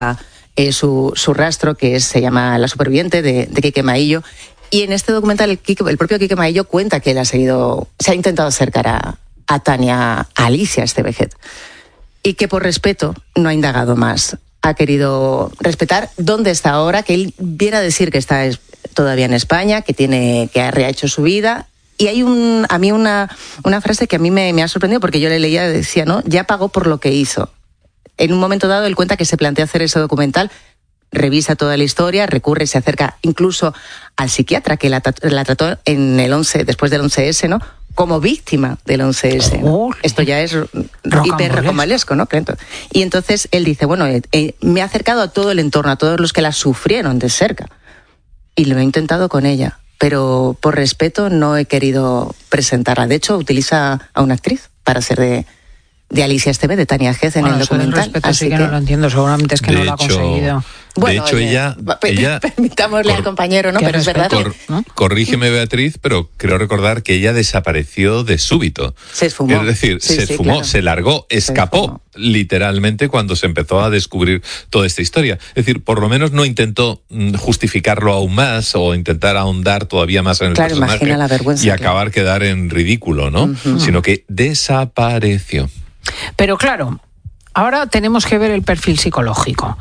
su rastro, se llama La superviviente, de Quique Maillo. Y en este documental el propio Quique Maillo cuenta que él se ha intentado acercar a Tania, a Alicia Esteveget, y que por respeto no ha indagado más. Ha querido respetar dónde está ahora, que él viene a decir que está todavía en España, que ha rehecho su vida. Y hay a mí una frase que a mí me ha sorprendido, porque yo le leía y decía, ¿no? Ya pagó por lo que hizo. En un momento dado él cuenta que se plantea hacer ese documental, revisa toda la historia, recurre, se acerca incluso al psiquiatra que la trató después del 11S, ¿no? Como víctima del 11S, ¿no? Esto ya es hiper rocambolesco, ¿no? Y entonces él dice, bueno, me he acercado a todo el entorno, a todos los que la sufrieron de cerca, y lo he intentado con ella, pero por respeto no he querido presentarla. De hecho, utiliza a una actriz para hacer de Alicia Esteve, de Tania Hez en el documental. Respeto, así que no lo entiendo, seguramente es que no lo ha conseguido. Bueno, de hecho, ella permitámosle al compañero, ¿no? Pero es verdad. Corrígeme, Beatriz, pero creo recordar que ella desapareció de súbito. Se esfumó. Es decir, se esfumó, claro. Se largó, escapó, literalmente, cuando se empezó a descubrir toda esta historia. Es decir, por lo menos no intentó justificarlo aún más o intentar ahondar todavía más en el personaje, imagina la vergüenza, y acabar quedar en ridículo, ¿no? Sino que desapareció. Pero claro, ahora tenemos que ver el perfil psicológico.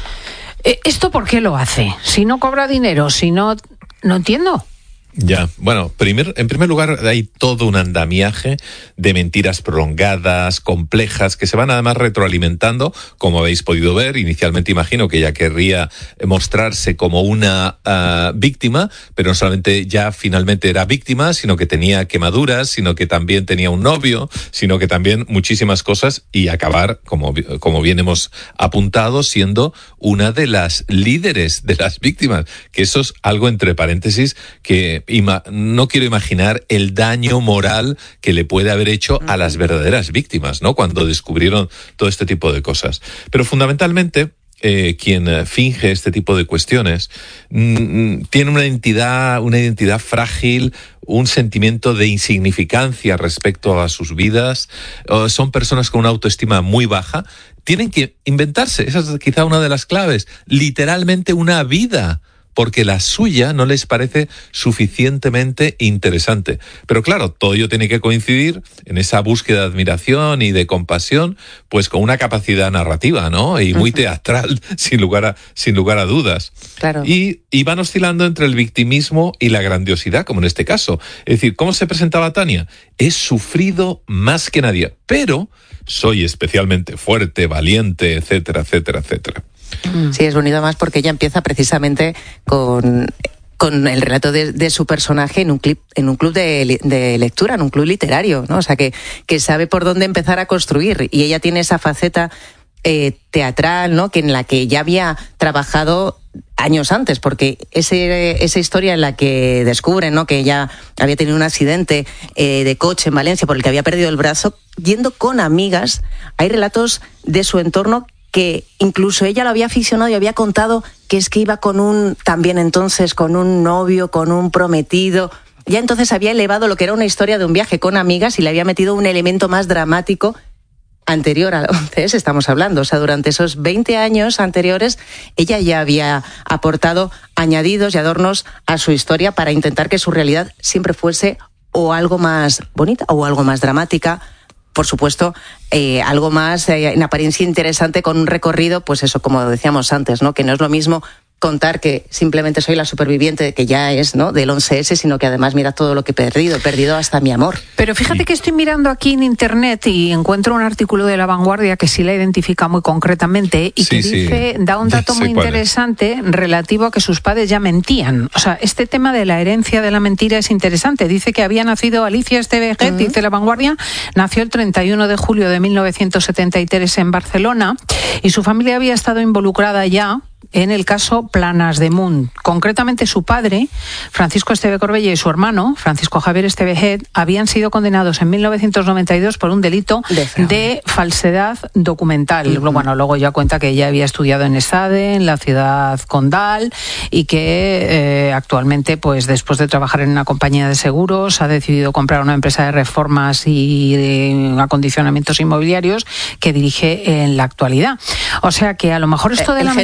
¿Esto por qué lo hace? Si no cobra dinero, si no entiendo. Ya, bueno, en primer lugar hay todo un andamiaje de mentiras prolongadas, complejas, que se van además retroalimentando, como habéis podido ver. Inicialmente imagino que ella querría mostrarse como una víctima, pero no solamente ya finalmente era víctima, sino que tenía quemaduras, sino que también tenía un novio, sino que también muchísimas cosas, y acabar, como bien hemos apuntado, siendo una de las líderes de las víctimas, que eso es algo entre paréntesis que no quiero imaginar el daño moral que le puede haber hecho a las verdaderas víctimas, ¿no? Cuando descubrieron todo este tipo de cosas. Pero fundamentalmente, quien finge este tipo de cuestiones tiene una identidad frágil, un sentimiento de insignificancia respecto a sus vidas. Son personas con una autoestima muy baja. Tienen que inventarse, esa es quizá una de las claves, literalmente una vida, porque la suya no les parece suficientemente interesante. Pero claro, todo ello tiene que coincidir en esa búsqueda de admiración y de compasión, pues con una capacidad narrativa, ¿no? Y muy teatral, sin lugar a dudas. Claro. Y van oscilando entre el victimismo y la grandiosidad, como en este caso. Es decir, ¿cómo se presentaba Tania? He sufrido más que nadie, pero soy especialmente fuerte, valiente, etcétera, etcétera, etcétera. Sí, es bonito más porque ella empieza precisamente con el relato de su personaje en un club de lectura, en un club literario, ¿no? O sea, que sabe por dónde empezar a construir, y ella tiene esa faceta teatral, ¿no? En la que ya había trabajado años antes, porque esa historia en la que descubren, ¿no?, que ella había tenido un accidente de coche en Valencia por el que había perdido el brazo, yendo con amigas, hay relatos de su entorno que incluso ella lo había aficionado y había contado que es que iba también entonces con un novio, con un prometido. Ya entonces había elevado lo que era una historia de un viaje con amigas y le había metido un elemento más dramático anterior al 11S, estamos hablando. O sea, durante esos 20 años anteriores, ella ya había aportado añadidos y adornos a su historia para intentar que su realidad siempre fuese o algo más bonita o algo más dramática. Por supuesto, algo más en apariencia interesante, con un recorrido, pues eso, como decíamos antes, ¿no? Que no es lo mismo contar que simplemente soy la superviviente, que ya es, ¿no?, del 11S, sino que además mira todo lo que he perdido hasta mi amor. Pero fíjate que estoy mirando aquí en internet y encuentro un artículo de La Vanguardia que sí la identifica muy concretamente y que dice, da un dato muy interesante relativo a que sus padres ya mentían. O sea, este tema de la herencia de la mentira es interesante. Dice que había nacido Alicia Esteveget, dice La Vanguardia, nació el 31 de julio de 1973 en Barcelona, y su familia había estado involucrada ya en el caso Planas de Munt. Concretamente, su padre, Francisco Esteve Corbella, y su hermano, Francisco Javier Esteve Head, habían sido condenados en 1992 por un delito de falsedad documental. Bueno, luego ya cuenta que ella había estudiado en ESADE, en la ciudad condal, y que actualmente, pues después de trabajar en una compañía de seguros, ha decidido comprar una empresa de reformas y de acondicionamientos inmobiliarios que dirige en la actualidad. O sea que a lo mejor esto de la